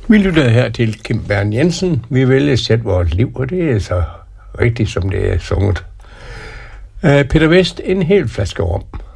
Vi lytter her til Kim Bern Jensen. Vi vil sætte vores liv, og det er så rigtigt, som det er sunget. Peter Vest, en hel flaske rom.